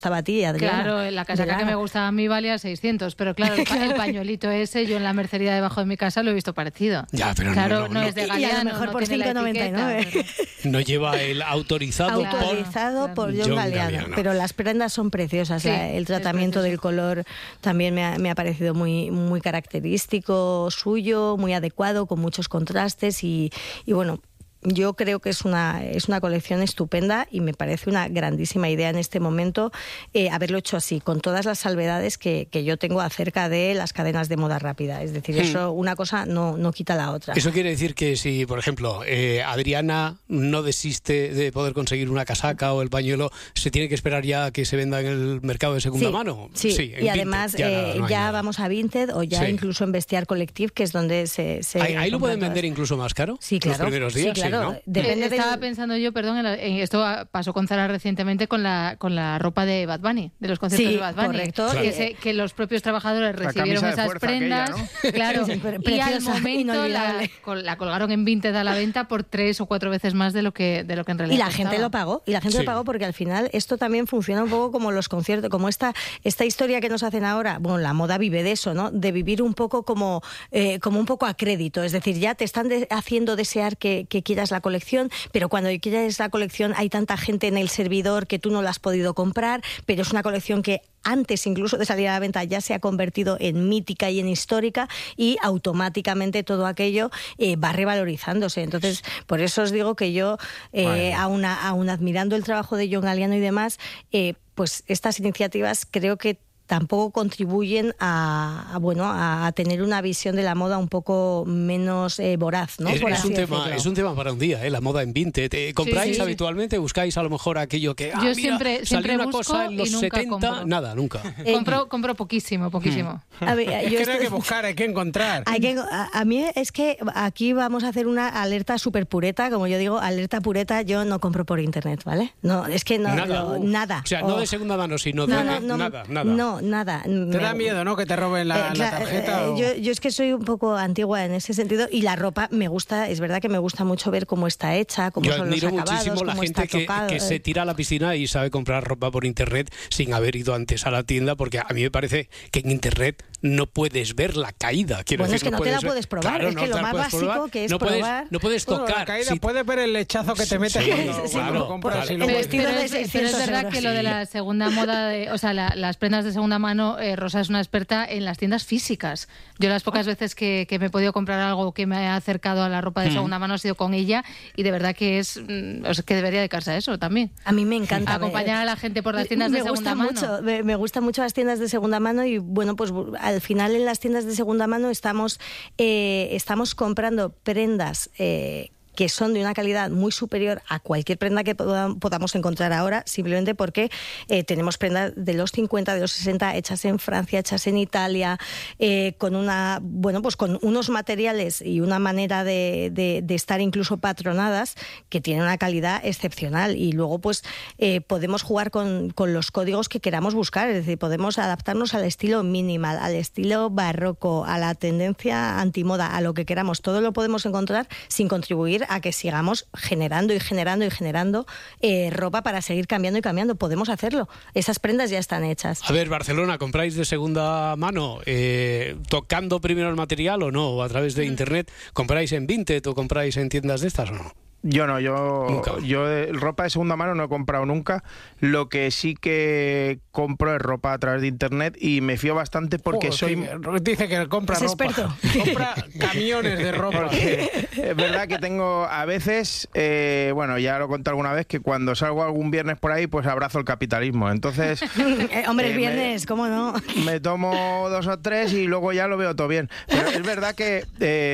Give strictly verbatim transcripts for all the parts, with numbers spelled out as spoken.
a ti, Adriana. Claro, la casaca que me gustaba a mí valía seiscientos, pero claro, el, pa- el pañuelito ese, yo en la mercería debajo de mi casa lo he visto parecido. Ya, pero claro, no, no, no, no. es de Y a Galeano, lo mejor no por tiene la cinco noventa y nueve. etiqueta, pero- No lleva el autorizado, Autorizado por John, John Galliano, Galliano. pero las prendas son preciosas. Sí, la- el tratamiento es del color también me ha, me ha parecido muy, muy característico suyo, muy adecuado, con muchos contrastes y, y bueno. Yo creo que es una, es una colección estupenda y me parece una grandísima idea en este momento eh, haberlo hecho así, con todas las salvedades que, que yo tengo acerca de las cadenas de moda rápida. Es decir, Hmm. eso una cosa no, no quita la otra. Eso quiere decir que si, por ejemplo, eh, Adriana no desiste de poder conseguir una casaca o el pañuelo, ¿se tiene que esperar ya a que se venda en el mercado de segunda Sí, mano? Sí, en y Vinted además ya, eh, nada, no hay ya nada. vamos a Vinted o ya Sí. incluso en Bestiar Collective, que es donde se... se Ahí, ahí lo pueden compran vender todas. incluso más caro. Sí, claro. Los primeros días, sí, claro. sí, ¿no? Depende Eh, Estaba del- pensando yo, perdón, en, la- en esto pasó con Zara recientemente con la con la ropa de Bad Bunny, de los conciertos Sí, de Bad Bunny. correcto. Que, Claro. se- que los propios trabajadores La recibieron camisa de esas fuerza prendas, aquella, claro, Sí, pero y al preciosa, momento la, inolvidable. col- la colgaron en Vinted a la venta por tres o cuatro veces más de lo que de lo que en realidad Y la costaba. gente lo pagó, y la gente Sí. lo pagó porque al final esto también funciona un poco como los conciertos, como esta, esta historia que nos hacen ahora. Bueno, la moda vive de eso, ¿no? De vivir un poco como, eh, como un poco a crédito. Es decir, ya te están de- haciendo desear que, que quieras la colección, pero cuando quieres la colección hay tanta gente en el servidor que tú no la has podido comprar, pero es una colección que antes incluso de salir a la venta ya se ha convertido en mítica y en histórica y automáticamente todo aquello eh, va revalorizándose. Entonces, por eso os digo que yo, eh, Vale. aún, a- aún admirando el trabajo de John Galliano y demás, eh, pues estas iniciativas creo que tampoco contribuyen a, a, bueno a, a tener una visión de la moda un poco menos eh, voraz, ¿no? Es, Por es así un tema, decirlo. es un tema para un día, ¿eh? La moda en Vinted. Eh, ¿Compráis sí. habitualmente? ¿Buscáis a lo mejor aquello que... ah, Yo mira, siempre- salió siempre una busco cosa en y los nunca setenta, compro. nada, nunca. Eh, Compro, compro poquísimo, poquísimo. A ver, Es yo que no hay estoy- que buscar, hay que encontrar. Hay que, a, a mí es que aquí vamos a hacer una alerta súper pureta, como yo digo, alerta pureta, yo no compro por internet, ¿vale? No, es que no, Nada. no, nada. O sea, O- no de segunda mano, sino no, de no, no, nada, nada. No, nada. ¿Te Me- da miedo, no? Que te roben la, Eh, la claro, tarjeta. eh, o- yo, yo es que soy un poco antigua en ese sentido y la ropa me gusta, es verdad que me gusta mucho ver cómo está hecha, cómo Yo son los admiro acabados, muchísimo la cómo gente está que, tocado. que se eh. tira a la piscina y sabe comprar ropa por internet sin haber ido antes a la tienda, porque a mí me parece que en internet no puedes ver la caída. Quiero Bueno, decir, es que no te la ver- puedes probar, Claro, es no que lo te la más puedes básico probar, que es no puedes, probar. no puedes Bueno, tocar. la caída, Si- puedes ver el lechazo que te metes Sí, cuando, sí, cuando claro, compras claro. y luego- El vestido Pero de es, pero es seiscientos verdad euros. que lo de la segunda moda, de, o sea, la- las prendas de segunda mano, eh, Rosa es una experta en las tiendas físicas. Yo las pocas veces que, que me he podido comprar algo que me ha acercado a la ropa de segunda mano ha sido con ella y de verdad que es mm, o sea, que debería dedicarse a eso también. A mí me encanta. Acompañar me- a la gente por las tiendas me de segunda gusta mano. Mucho, me, me gustan mucho las tiendas de segunda mano y bueno, pues bu- al final en las tiendas de segunda mano estamos, eh, estamos comprando prendas eh, que son de una calidad muy superior a cualquier prenda que poda- podamos encontrar ahora, simplemente porque eh, tenemos prendas de los cincuenta, de los sesenta, hechas en Francia, hechas en Italia, eh, con una, bueno, pues con unos materiales y una manera de, de- de estar incluso patronadas que tienen una calidad excepcional. Y luego, pues, eh, podemos jugar con, con los códigos que queramos buscar, es decir, podemos adaptarnos al estilo minimal, al estilo barroco, a la tendencia antimoda, a lo que queramos. Todo lo podemos encontrar sin contribuir a que sigamos generando y generando y generando eh, ropa para seguir cambiando y cambiando. Podemos hacerlo. Esas prendas ya están hechas. A ver, Barcelona, ¿compráis de segunda mano? Eh, ¿Tocando primero el material o no? ¿O a través de internet? ¿Compráis en Vinted o compráis en tiendas de estas o no? Yo no, yo, Nunca. yo de- ropa de segunda mano no he comprado nunca. Lo que sí que compro es ropa a través de internet y me fío bastante porque Oh, soy... que- Dice que compra Es ropa. experto. Compra camiones de ropa. Porque es verdad que tengo a veces, eh, bueno, ya lo conté alguna vez, que cuando salgo algún viernes por ahí, pues abrazo el capitalismo. Entonces... Eh, hombre, el Eh, me- viernes, ¿cómo no? me tomo dos o tres y luego ya lo veo todo bien. Pero es verdad que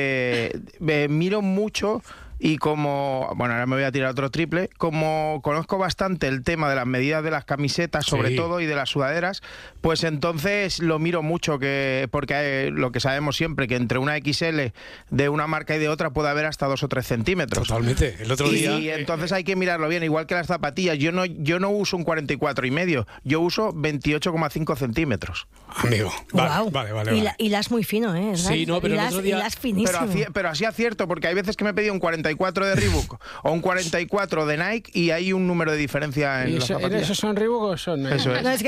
eh, me miro mucho y como, bueno, ahora me voy a tirar otro triple, como conozco bastante el tema de las medidas de las camisetas, sobre Sí. todo, y de las sudaderas, pues entonces lo miro mucho, que porque eh, lo que sabemos siempre, que entre una equis ele de una marca y de otra puede haber hasta dos o tres centímetros. Totalmente. El otro Y, día... y entonces hay que mirarlo bien, igual que las zapatillas. Yo no, yo no uso un cuarenta y cuatro y medio, yo uso veintiocho coma cinco centímetros. Amigo. Vale, Guau. vale, vale. Y, vale. la, y las muy fino, ¿eh? Sí, no, pero el y las, otro día- y las finísimo. Pero, aci- pero así acierto, porque hay veces que me he pedido un cuarenta cuarenta y cuatro de Reebok o un cuarenta y cuatro de Nike y hay un número de diferencia en ¿Y las eso, zapatillas. ¿Esos son Reebok o son Nike? Eso es. No, es que